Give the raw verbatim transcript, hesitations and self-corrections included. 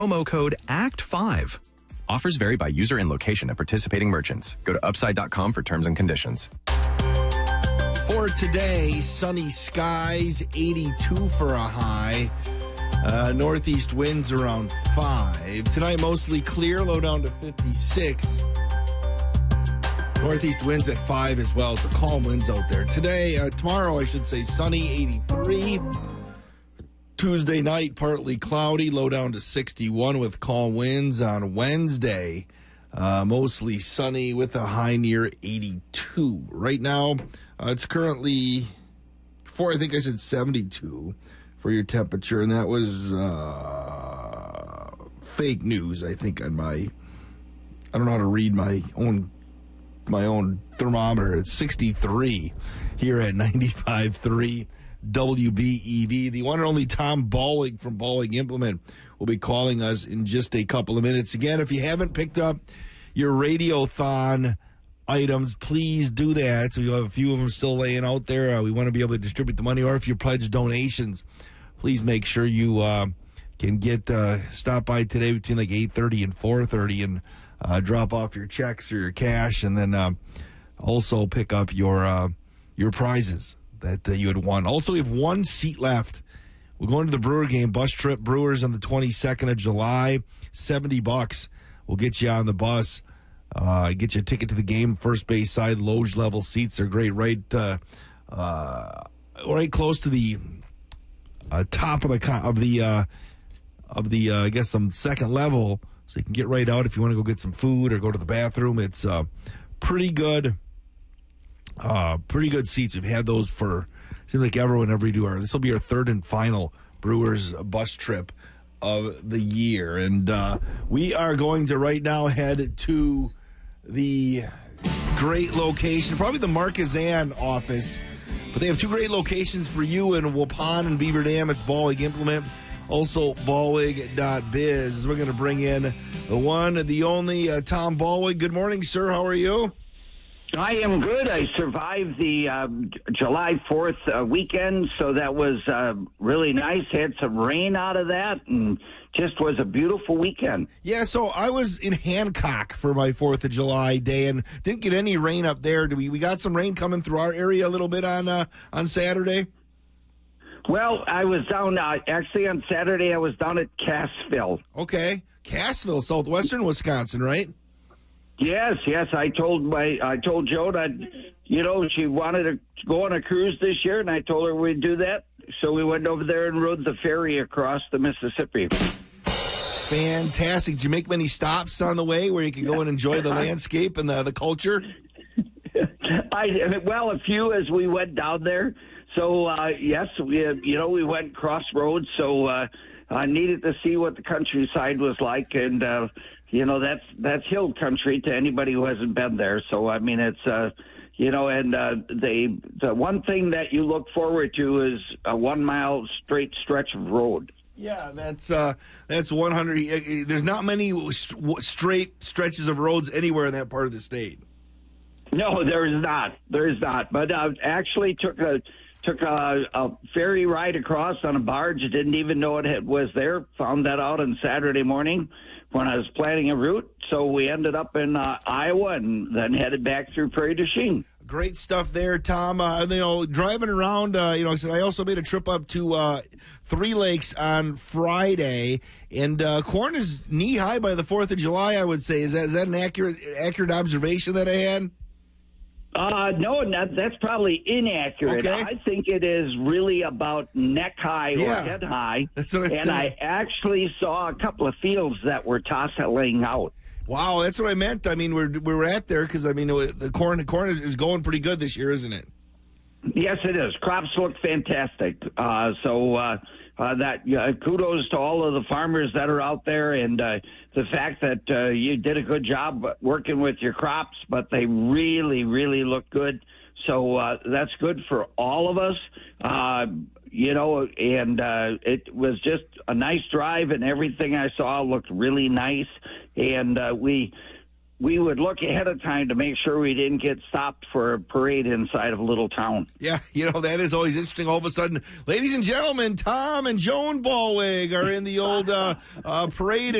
Promo code A C T five. Offers vary by user and location at participating merchants. Go to upside dot com for terms and conditions. For today, sunny skies, eighty-two for a high. Uh, northeast winds around five. Tonight, mostly clear, low down to fifty-six. Northeast winds at five as well, so calm winds out there. Today, uh, tomorrow, I should say, sunny, eighty-three. Tuesday night, partly cloudy, low down to sixty-one with calm winds. On Wednesday, uh, mostly sunny with a high near eighty-two. Right now, uh, it's currently, before I think I said seventy-two for your temperature, and that was uh, fake news, I think, on my, I don't know how to read my own my own thermometer. It's sixty-three here at ninety-five point three. W B E V. The one and only Tom Balwig from Balwig Implement will be calling us in just a couple of minutes. Again, if you haven't picked up your Radiothon items, please do that. So you have a few of them still laying out there. Uh, we want to be able to distribute the money, or if you pledge donations, please make sure you uh, can get uh, stop by today between like eight thirty and four thirty and uh, drop off your checks or your cash, and then uh, also pick up your uh, your prizes that uh, you had won. Also, we have one seat left. We're going to the Brewer game, bus trip, Brewers on the twenty-second of July. seventy bucks will get you on the bus. Uh, get you a ticket to the game, first base side, loge level seats are great. Right, uh, uh, right close to the uh, top of the co- of the uh, of the uh, I guess the second level, so you can get right out if you want to go get some food or go to the bathroom. It's uh, pretty good. Uh, pretty good seats. We've had those for, seems like ever whenever we do our, this will be our third and final Brewers bus trip of the year. And uh, we are going to right now head to the great location, probably the Marquezan office, but they have two great locations for you in Waupun and Beaver Dam. It's Balwig Implement, also balwig dot biz. We're going to bring in the one, the only uh, Tom Balwig. Good morning, sir. How are you? I am good. I survived the uh, July fourth uh, weekend, so that was uh, really nice. Had some rain out of that, and just was a beautiful weekend. Yeah, so I was in Hancock for my fourth of July day and didn't get any rain up there. Do we, we got some rain coming through our area a little bit on uh, on Saturday? Well, I was down, uh, actually on Saturday, I was down at Cassville. Okay. Cassville, southwestern Wisconsin, right? Yes, yes. I told my I told Joe that, you know, she wanted to go on a cruise this year, and I told her we'd do that. So we went over there and rode the ferry across the Mississippi. Fantastic. Did you make many stops on the way where you could go and enjoy the landscape and the, the culture? I well, a few as we went down there. So uh, yes, we you know we went crossroads. So uh, I needed to see what the countryside was like, and. Uh, You know, that's that's hill country to anybody who hasn't been there. So, I mean, it's, uh, you know, and uh, they, the one thing that you look forward to is a one-mile straight stretch of road. Yeah, that's uh, that's one hundred. There's not many straight stretches of roads anywhere in that part of the state. No, there is not. There is not. But uh, actually took a took a, a ferry ride across on a barge. Didn't even know it had, was there. Found that out on Saturday morning when I was planning a route. So we ended up in uh, Iowa and then headed back through Prairie du Chien. Great stuff there, Tom. Uh, you know, driving around, uh, you know, I said I also made a trip up to uh, Three Lakes on Friday, and uh, corn is knee high by the fourth of July, I would say. Is that is that an accurate accurate observation that I had? Uh, no, not, that's probably inaccurate. Okay. I think it is really about neck high Yeah. or head high. That's what I'm and saying. I actually saw a couple of fields that were tosseling out. Wow, that's what I meant. I mean, we're we're at there because I mean the corn the corn is, is going pretty good this year, isn't it? Yes, it is. Crops look fantastic. Uh, so uh, uh, that uh, kudos to all of the farmers that are out there, and uh, the fact that uh, you did a good job working with your crops, but they really, really look good. So uh, that's good for all of us. Uh, you know, and uh, it was just a nice drive, and everything I saw looked really nice. And uh, we we would look ahead of time to make sure we didn't get stopped for a parade inside of a little town. Yeah, you know, that is always interesting. All of a sudden, ladies and gentlemen, Tom and Joan Ballweg are in the old uh, uh, parade